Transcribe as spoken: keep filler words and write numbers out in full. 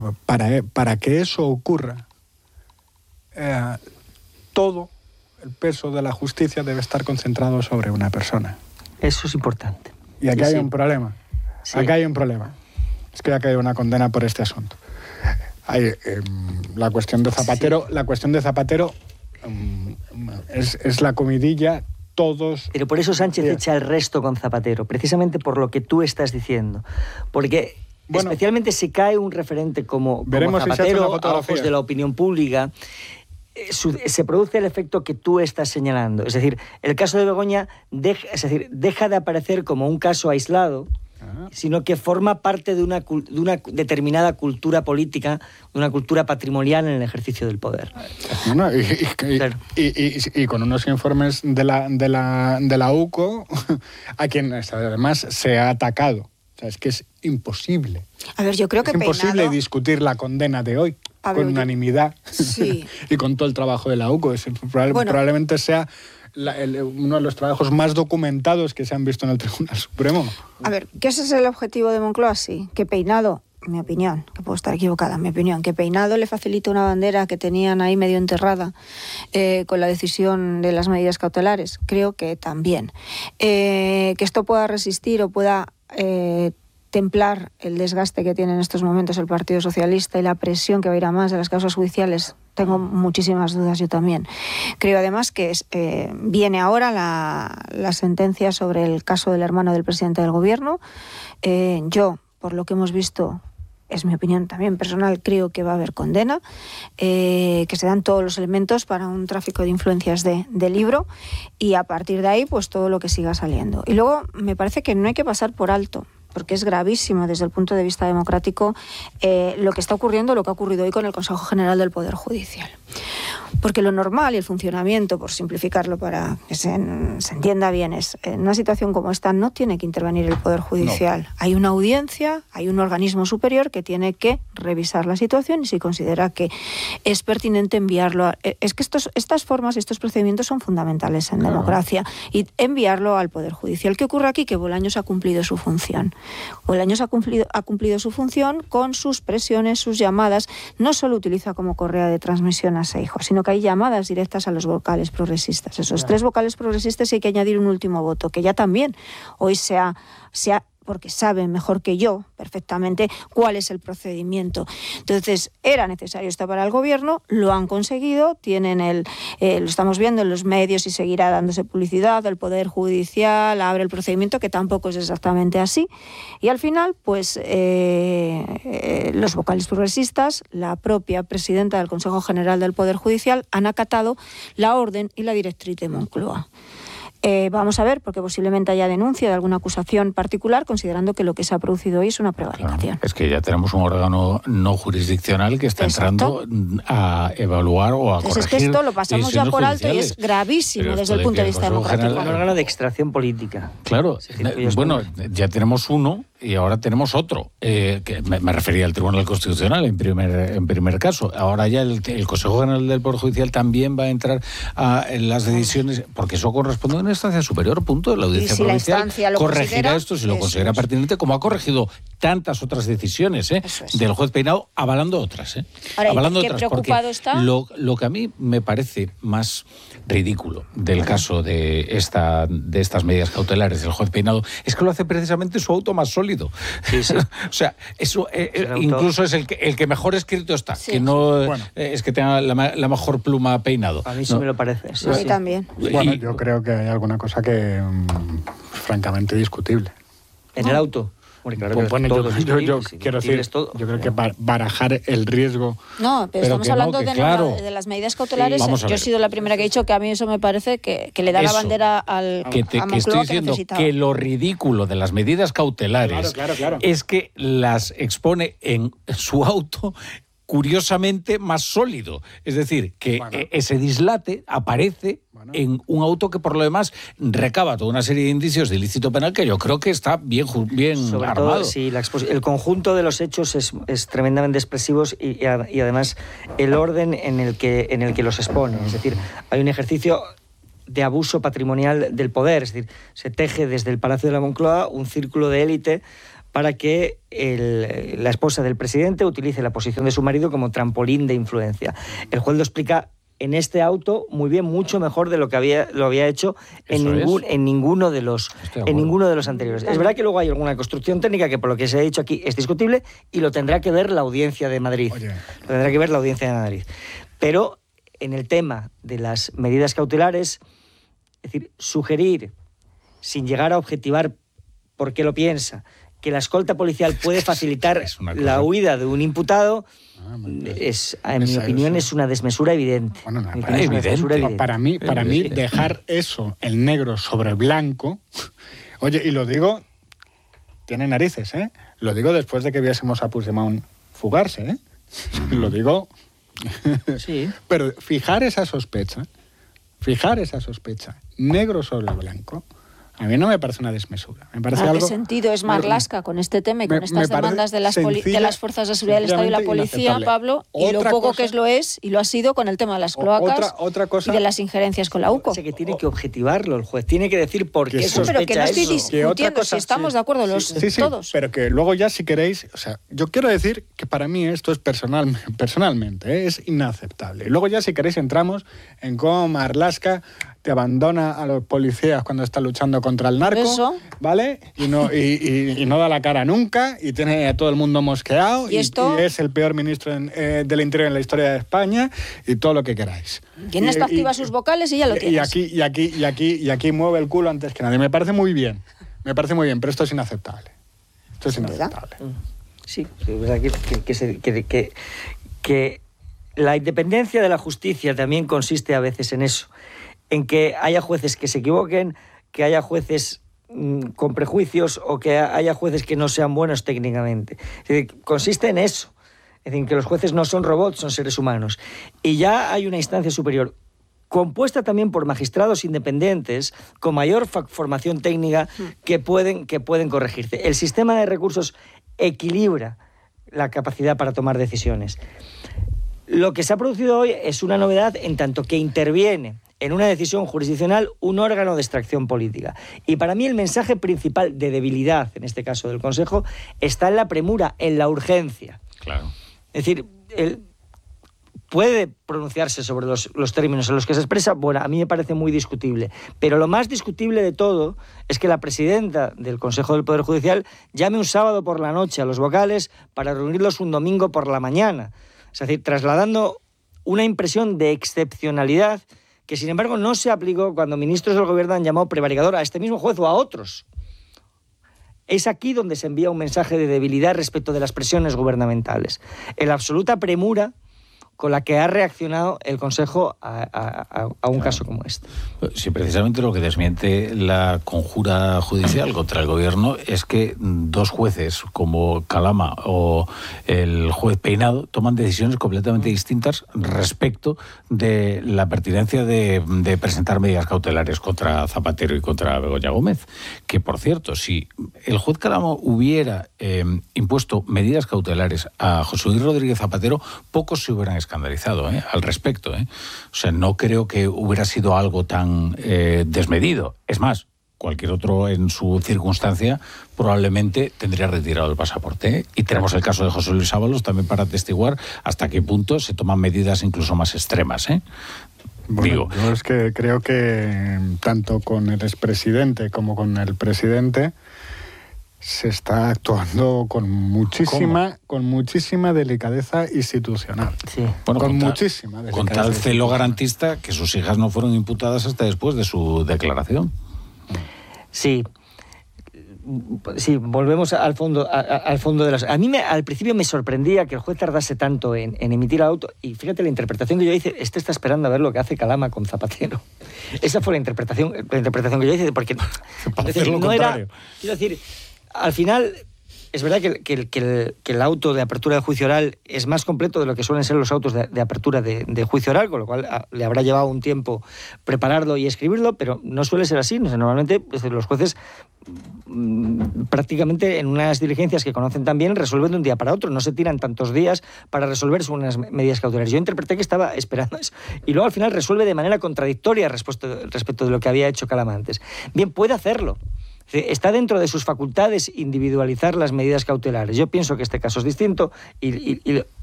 Para, para que eso ocurra, eh, todo el peso de la justicia debe estar concentrado sobre una persona. Eso es importante. Y aquí sí, hay sí. un problema. Sí. Aquí hay un problema. Es que ya hay una condena por este asunto. Hay, eh, la cuestión de Zapatero, sí. la cuestión de Zapatero um, es, es la comidilla. Todos. Pero por eso Sánchez yeah. echa el resto con Zapatero, precisamente por lo que tú estás diciendo. Porque bueno, especialmente si cae un referente como, como Zapatero si a ojos de la opinión pública, eh, su, se produce el efecto que tú estás señalando. Es decir, el caso de Begoña deja, es decir, deja de aparecer como un caso aislado, sino que forma parte de una, de una determinada cultura política, de una cultura patrimonial en el ejercicio del poder. Bueno, y, y, claro. y, y, y, y con unos informes de la, de la, de la U C O, a quien además se ha atacado. O sea, es que es imposible. A ver, yo creo que es imposible Peinado... discutir la condena de hoy a con ver, unanimidad yo... sí. y con todo el trabajo de la U C O. Es, probable, bueno. Probablemente sea... La, el, uno de los trabajos más documentados que se han visto en el Tribunal Supremo. A ver, ¿qué ese es el objetivo de Moncloa? Sí, que Peinado, en mi opinión, que puedo estar equivocada, en mi opinión, que Peinado le facilite una bandera que tenían ahí medio enterrada eh, con la decisión de las medidas cautelares. Creo que también. Eh, que esto pueda resistir o pueda... Eh, templar el desgaste que tiene en estos momentos el Partido Socialista y la presión que va a ir a más de las causas judiciales, tengo muchísimas dudas yo también. Creo además que es, eh, viene ahora la, la sentencia sobre el caso del hermano del presidente del gobierno. Eh, yo, por lo que hemos visto, es mi opinión también personal, creo que va a haber condena, eh, que se dan todos los elementos para un tráfico de influencias de, de libro y a partir de ahí pues todo lo que siga saliendo. Y luego me parece que no hay que pasar por alto, porque es gravísimo desde el punto de vista democrático eh, lo que está ocurriendo, lo que ha ocurrido hoy con el Consejo General del Poder Judicial. Porque lo normal y el funcionamiento, por simplificarlo para que se, se entienda bien, es en una situación como esta no tiene que intervenir el Poder Judicial. No. Hay una audiencia, hay un organismo superior que tiene que revisar la situación y si considera que es pertinente enviarlo. A, es que estos, estas formas, estos procedimientos son fundamentales en claro. democracia y enviarlo al Poder Judicial. ¿Qué ocurre aquí? Que Bolaños ha cumplido su función. Bolaños ha cumplido, ha cumplido su función con sus presiones, sus llamadas. No solo utiliza como correa de transmisión a Seijo, sino que hay llamadas directas a los vocales progresistas. Esos claro. tres vocales progresistas y hay que añadir un último voto, que ya también hoy se ha... Se ha porque saben mejor que yo perfectamente cuál es el procedimiento. Entonces, era necesario esto para el gobierno, lo han conseguido, tienen el, eh, lo estamos viendo en los medios y seguirá dándose publicidad, el Poder Judicial abre el procedimiento, que tampoco es exactamente así, y al final, pues, eh, eh, los vocales progresistas, la propia presidenta del Consejo General del Poder Judicial, han acatado la orden y la directriz de Moncloa. Eh, vamos a ver, porque posiblemente haya denuncia de alguna acusación particular, considerando que lo que se ha producido hoy es una prevaricación. Claro, es que ya tenemos un órgano no jurisdiccional que está Exacto. entrando a evaluar o a Entonces, corregir. Es que esto lo pasamos ya por alto judiciales. y es gravísimo Pero desde el punto de, de vista democrático. Es un órgano de extracción política. Claro, bueno, ya tenemos uno y ahora tenemos otro. Eh, que me, me refería al Tribunal Constitucional en primer, en primer caso. Ahora ya el, el Consejo General del Poder Judicial también va a entrar a en las decisiones, porque eso corresponde a una instancia superior, punto. La audiencia si provincial la corregirá esto si lo considera es. pertinente, como ha corregido tantas otras decisiones ¿eh? es. del juez Peinado, avalando otras. ¿eh? Ahora, avalando ¿qué otras, preocupado está? Lo, lo que a mí me parece más ridículo del caso de, esta, de estas medidas cautelares del juez Peinado es que lo hace precisamente su auto más sólido. Sí, sí. O sea, eso eh, incluso es el que, el que mejor escrito está, sí. que no bueno. eh, es que tenga la, la mejor pluma Peinado. A mí sí ¿no? me lo parece. Sí, a mí sí. también. Bueno, y, yo creo que hay alguna cosa que mmm, francamente discutible. ¿En el auto? Bueno, claro pues, bueno, yo, yo, yo quiero decir, todo. yo creo que barajar el riesgo... No, pero, pero estamos hablando no, de, claro, no, de las medidas cautelares. Sí, yo he sido la primera que he dicho que a mí eso me parece que, que le da eso, la bandera al que te, a que estoy diciendo que, que lo ridículo de las medidas cautelares claro, claro, claro. es que las expone en su auto curiosamente más sólido. Es decir, que bueno. ese dislate aparece bueno. en un auto que por lo demás recaba toda una serie de indicios de ilícito penal que yo creo que está bien, bien Sobre armado. Todo, sí, la el conjunto de los hechos es, es tremendamente expresivos y, y, y además el orden en el, que, en el que los expone. Es decir, hay un ejercicio de abuso patrimonial del poder. Es decir, se teje desde el Palacio de la Moncloa un círculo de élite para que el, la esposa del presidente utilice la posición de su marido como trampolín de influencia. El juez lo explica en este auto muy bien, mucho mejor de lo que había, lo había hecho en, ningún, en, ninguno de los, en ninguno de los anteriores. Es verdad que luego hay alguna construcción técnica que, por lo que se ha dicho aquí, es discutible y lo tendrá que ver la Audiencia de Madrid. Oye. Lo tendrá que ver la Audiencia de Madrid. Pero en el tema de las medidas cautelares, es decir, sugerir, sin llegar a objetivar por qué lo piensa, que la escolta policial puede facilitar la huida de un imputado, ah, es, en mi opinión, es una desmesura evidente. Bueno, no, para, evidente. Desmesura evidente. Para mí, para mí dejar eso, el negro sobre blanco, oye, y lo digo, tiene narices, ¿eh? Lo digo después de que viésemos a Puigdemont fugarse, ¿eh? Lo digo... Sí. Pero fijar esa sospecha, fijar esa sospecha, negro sobre blanco, a mí no me parece una desmesura. Me parece ¿A algo, qué sentido es Marlaska con este tema y con me, estas me demandas de las, de las fuerzas de seguridad del Estado y la policía, Pablo, y otra lo poco cosa, que es lo es, y lo ha sido con el tema de las cloacas otra, otra cosa, y de las injerencias con la U C O? Que tiene que objetivarlo el juez, tiene que decir por qué sí, sospecha pero que no estoy eso. discutiendo cosa, si estamos sí, de acuerdo los sí, sí, todos. Pero que luego ya si queréis, o sea, yo quiero decir que para mí esto es personal, personalmente, ¿eh? Es inaceptable. Luego ya si queréis entramos en cómo Marlaska te abandona a los policías cuando está luchando contra el narco, ¿eso? ¿Vale? Y no, y, y, y no da la cara nunca, y tiene a todo el mundo mosqueado, y, y, esto? y es el peor ministro en, eh, del Interior en la historia de España, y todo lo que queráis. ¿Quién está activa y, sus vocales y ya lo tienes? Y aquí, y, aquí, y, aquí, y aquí mueve el culo antes que nadie. Me parece muy bien, me parece muy bien, pero esto es inaceptable. Esto es inaceptable. Sí, es verdad que, que, que, se, que, que, que la independencia de la justicia también consiste a veces en eso, en que haya jueces que se equivoquen, que haya jueces mmm, con prejuicios o que haya jueces que no sean buenos técnicamente. Es decir, consiste en eso. Es decir, que los jueces no son robots, son seres humanos. Y ya hay una instancia superior, compuesta también por magistrados independientes con mayor formación técnica que pueden, que pueden corregirse. El sistema de recursos equilibra la capacidad para tomar decisiones. Lo que se ha producido hoy es una novedad en tanto que interviene en una decisión jurisdiccional un órgano de extracción política. Y para mí el mensaje principal de debilidad, en este caso del Consejo, está en la premura, en la urgencia. Claro. Es decir, él puede pronunciarse sobre los, los términos en los que se expresa, bueno, a mí me parece muy discutible. Pero lo más discutible de todo es que la presidenta del Consejo del Poder Judicial llame un sábado por la noche a los vocales para reunirlos un domingo por la mañana. Es decir, trasladando una impresión de excepcionalidad que, sin embargo, no se aplicó cuando ministros del gobierno han llamado prevaricador a este mismo juez o a otros. Es aquí donde se envía un mensaje de debilidad respecto de las presiones gubernamentales. En la absoluta premura con la que ha reaccionado el Consejo a, a, a un claro. caso como este. Sí, precisamente lo que desmiente la conjura judicial contra el gobierno es que dos jueces como Calama o el juez Peinado toman decisiones completamente distintas respecto de la pertinencia de, de presentar medidas cautelares contra Zapatero y contra Begoña Gómez. Que, por cierto, si el juez Calama hubiera eh, impuesto medidas cautelares a José Luis Rodríguez Zapatero, pocos se hubieran escandalizado. escandalizado ¿eh? al respecto. ¿eh? O sea, no creo que hubiera sido algo tan eh, desmedido. Es más, cualquier otro en su circunstancia probablemente tendría retirado el pasaporte. ¿eh? Y tenemos el caso de José Luis Ábalos también para atestiguar hasta qué punto se toman medidas incluso más extremas. ¿eh? Bueno, Digo. Yo es que creo que tanto con el expresidente como con el presidente se está actuando con muchísima, con muchísima delicadeza institucional. Sí. Bueno, con, con ta, muchísima delicadeza. Con tal celo garantista que sus hijas no fueron imputadas hasta después de su declaración. Sí. Sí, volvemos al fondo, a, a, al fondo de las... A mí me, al principio me sorprendía que el juez tardase tanto en, en emitir el auto, y fíjate la interpretación que yo hice, este está esperando a ver lo que hace Calama con Zapatero. Esa fue la interpretación, la interpretación que yo hice, porque Para decir, no contrario. era... Quiero decir... Al final, es verdad que, que, que, el, que el auto de apertura de juicio oral es más completo de lo que suelen ser los autos de, de apertura de, de juicio oral, con lo cual a, le habrá llevado un tiempo prepararlo y escribirlo, pero no suele ser así. O sea, normalmente los jueces mmm, prácticamente en unas diligencias que conocen tan bien resuelven de un día para otro, no se tiran tantos días para resolver unas medidas cautelares. Yo interpreté que estaba esperando eso y luego al final resuelve de manera contradictoria respecto, respecto de lo que había hecho Calama antes. Bien, puede hacerlo. Es Está dentro de sus facultades individualizar las medidas cautelares. Yo pienso que este caso es distinto y, y, y